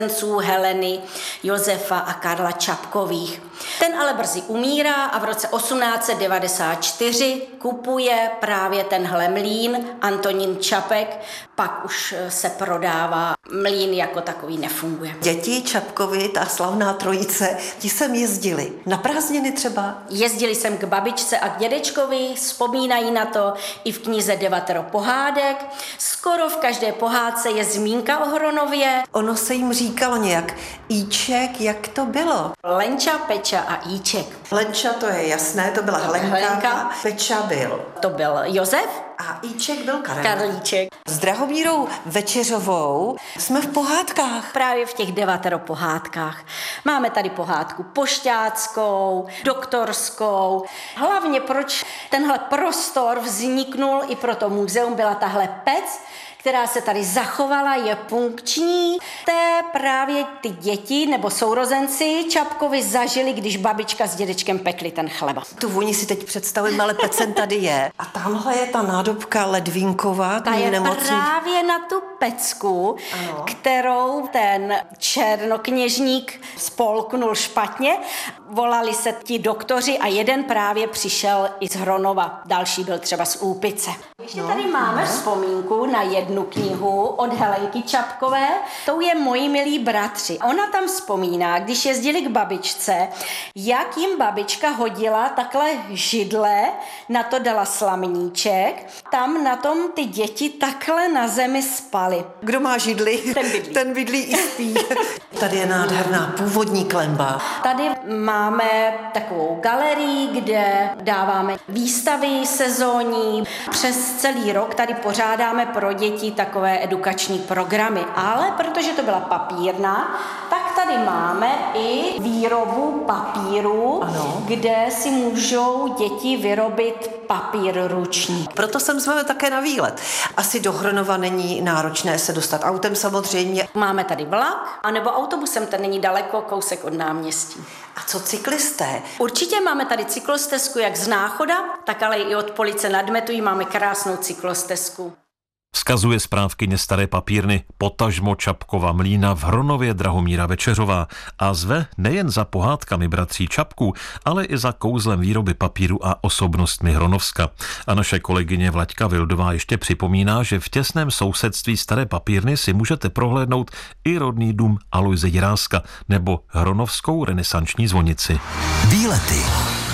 Heleny, Josefa a Karla Čapkových. Ten ale brzy umírá a v roce 1894 kupuje právě tenhle mlýn Antonín Čapek, pak už se prodává, mlýn jako takový nefunguje. Děti Čapkovi, ta slavná trojice, ti sem jezdili na prázdniny třeba? Jezdili jsem k babičce a k dědečkovi, vzpomínají na to i v knize Devatero pohádek. Skoro v každé pohádce je zmínka o Hronově. Ono se jim říkalo nějak Íček, jak to bylo? Lenča, Peča a Íček. Lenča, to je jasné, to byla Helenka. Peča byl. To byl Josef. A Íček byl Karlíček. S Drahomírou Večeřovou jsme v pohádkách. Právě v těch Devatero pohádkách. Máme tady pohádku pošťáckou, doktorskou. Hlavně proč tenhle prostor vzniknul i pro to muzeum, byla tahle pec, která se tady zachovala, je funkční. Právě ty děti nebo sourozenci Čapkovi zažili, když babička s dědečkem pekli ten chleba. Tu vůni si teď představím, ale pecen tady je. A tamhle je ta nádobka ledvinková. Ta je nemocný. právě na tu pecku, ano, kterou ten černokněžník spolknul špatně. Volali se ti doktoři a jeden právě přišel i z Hronova. Další byl třeba z Úpice. Ještě tady máme vzpomínku na jednu knihu od Helenky Čapkové. Tou je Moji milí bratři. Ona tam vzpomíná, když jezdili k babičce, jak jim babička hodila takhle židle, na to dala slamníček. Tam na tom ty děti takhle na zemi spaly. Kdo má židli, ten bydlí i spí. Tady je nádherná původní klenba. Tady máme takovou galerii, kde dáváme výstavy sezónní. Přes celý rok tady pořádáme pro děti takové edukační programy. Ale protože to byla papírna, tak tady máme i výrobu papíru, ano, kde si můžou děti vyrobit papír ruční. Proto sem jsme také na výlet. Asi do Hronova není náročné se dostat autem samozřejmě. Máme tady vlak, anebo autobusem, ten není daleko, kousek od náměstí. A co cyklisté? Určitě máme tady cyklostezku jak z Náchoda, tak ale i od Police nad Metují máme krásnou cyklostezku. Vzkazuje správkyně Staré papírny potažmo Čapkova mlýna v Hronově Drahomíra Večeřová a zve nejen za pohádkami bratří Čapků, ale i za kouzlem výroby papíru a osobnostmi Hronovska. A naše kolegyně Vlaďka Vildová ještě připomíná, že v těsném sousedství Staré papírny si můžete prohlédnout i rodný dům Alojze Jiráska nebo Hronovskou renesanční zvonici. Výlety.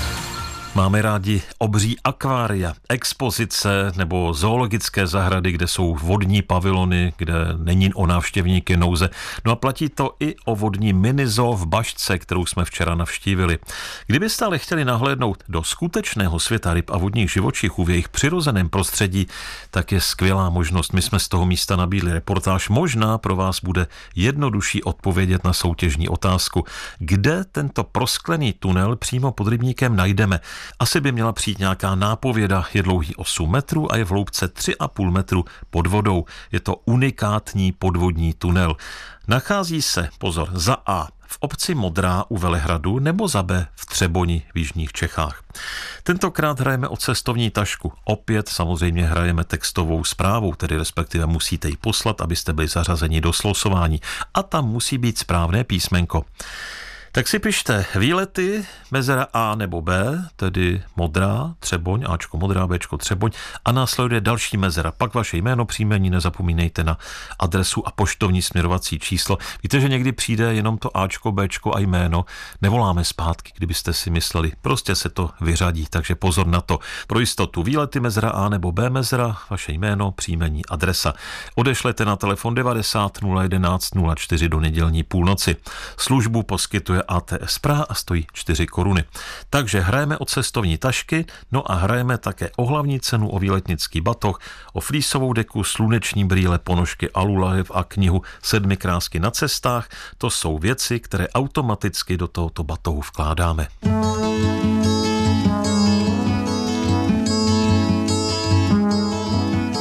Máme rádi obří akvária, expozice nebo zoologické zahrady, kde jsou vodní pavilony, kde není o návštěvníky nouze. No a platí to i o vodní minizoo v Bašce, kterou jsme včera navštívili. Kdybyste ale chtěli nahlédnout do skutečného světa ryb a vodních živočichů v jejich přirozeném prostředí, tak je skvělá možnost. My jsme z toho místa nabídli reportáž. Možná pro vás bude jednodušší odpovědět na soutěžní otázku. Kde tento prosklený tunel přímo pod rybníkem najdeme? Asi by měla přijít nějaká nápověda, je dlouhý 8 metrů a je v hloubce 3,5 metru pod vodou. Je to unikátní podvodní tunel. Nachází se, pozor, za A v obci Modrá u Velehradu nebo za B v Třeboni v jižních Čechách. Tentokrát hrajeme o cestovní tašku. Opět samozřejmě hrajeme textovou zprávu, tedy respektive musíte ji poslat, abyste byli zařazeni do slosování. A tam musí být správné písmenko. Tak si pište výlety, mezera A nebo B, tedy Modrá, Třeboň, Ačko Modrá, Bčko Třeboň a následuje další mezera. Pak vaše jméno, příjmení, nezapomínejte na adresu a poštovní směrovací číslo. Víte, že někdy přijde jenom to Ačko, Bčko a jméno. Nevoláme zpátky, kdybyste si mysleli. Prostě se to vyřadí, takže pozor na to. Pro jistotu výlety, mezera A nebo B mezera, vaše jméno, příjmení, adresa. Odešlete na telefon 90 011 04 do nedělní půlnoci. Službu poskytuje ATS Praha a stojí 4 koruny. Takže hrajeme o cestovní tašky, no a hrajeme také o hlavní cenu, o výletnický batoh, o flísovou deku, sluneční brýle, ponožky, alulahev a knihu 7 krásky na cestách. To jsou věci, které automaticky do tohoto batohu vkládáme.